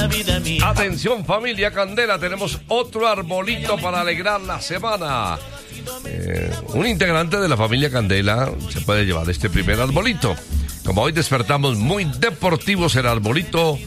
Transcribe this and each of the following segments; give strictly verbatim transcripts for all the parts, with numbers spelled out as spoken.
vida mía. Atención familia Candela, tenemos otro arbolito para alegrar la semana. Eh, un integrante de la familia Candela se puede llevar este primer arbolito. Como hoy despertamos muy deportivos, el arbolito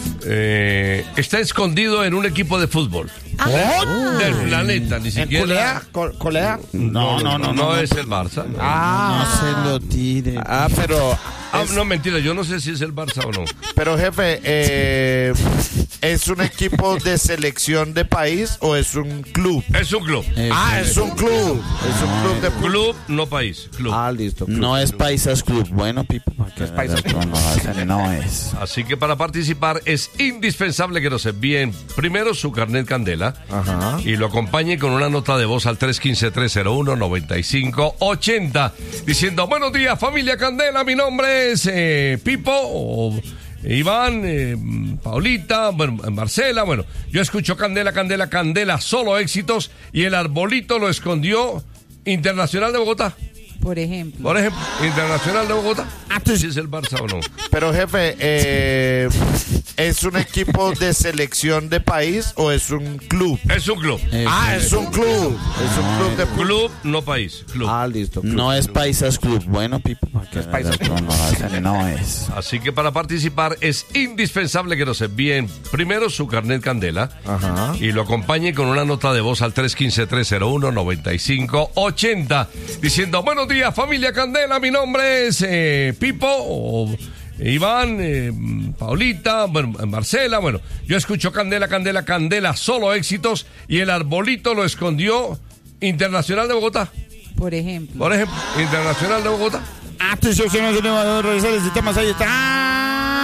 eh, está escondido en un equipo de fútbol. Ah. Del planeta, ni siquiera. ¿Colea? ¿Colea? No, no, no, no, no es el Barça. Ah, No se lo tire. ah, pero... Ah, es- no, mentira, yo no sé si es el Barça o no. Pero jefe, eh, ¿es un equipo de selección de país o es un club? Es un club. Eh, Ah, es un club. Es un club de fútbol. Club, no país. Club. Ah, listo. club. No es Paisas Club. Bueno, Pipo, para que Es Paisas Club. no, ese no es. Así que para participar es indispensable que nos envíen primero su carnet Candela Ajá. y lo acompañen con una nota de voz al tres uno cinco, tres cero uno, nueve cinco ocho cero diciendo: buenos días familia Candela, mi nombre es eh, Pipo o Iván, eh, Paulita, bueno, Marcela, bueno, yo escucho Candela, Candela, Candela, solo éxitos, y el arbolito lo escondió Internacional de Bogotá. Por ejemplo. Por ejemplo, Internacional de Bogotá. Si es el Barça o no. Pero jefe, eh, ¿es un equipo de selección de país o es un club? Es un club. Eh, Ah, es un club. Es un club de fútbol. Club, no país. Club. Ah, listo. club. No es Paisas Club. Bueno, Pipo, para que Paisas no, no, ese no es. Así que para participar es indispensable que nos envíen primero su carnet Candela Ajá. y lo acompañen con una nota de voz al tres uno cinco, tres cero uno, nueve cinco ocho cero diciendo: buenos días familia Candela, mi nombre es eh, Pipo o Iván, eh, Paulita, bueno, Marcela, bueno, yo escucho Candela, Candela, Candela, solo éxitos, y el arbolito lo escondió Internacional de Bogotá. Por ejemplo. Por ejemplo, Internacional de Bogotá. Atención, señores, a revisar el sistema. Ahí está.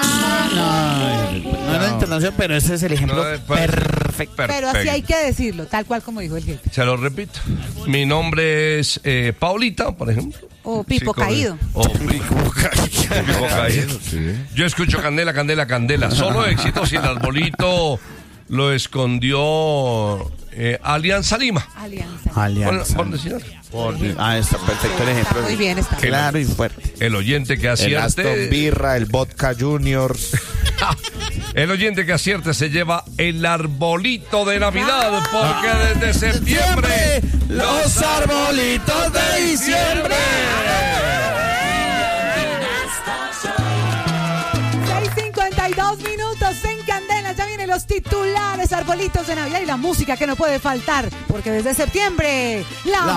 No, no era internacional, pero ese es el ejemplo No, es per- perfecto. Pero así hay que decirlo, tal cual como dijo el jefe. Se lo repito. Mi nombre es eh, Paulita, por ejemplo. O Pipo Sí, correcto. Caído. O Pipo Caído. Pipo Caído. Yo escucho Candela, Candela, Candela. Solo éxitos, y el arbolito lo escondió eh, Alianza Lima. Alianza. Alianza. Por, por decir algo. Ah, está perfecto el ejemplo. Está muy bien, está bien. Claro y fuerte. El oyente que El Aston acierte. Birra, el Vodka Juniors. El oyente que acierte se lleva el arbolito de Navidad, porque desde septiembre los arbolitos de diciembre. seis cincuenta y dos minutos en Candela. Ya vienen los titulares, arbolitos de Navidad y la música que no puede faltar, porque desde septiembre la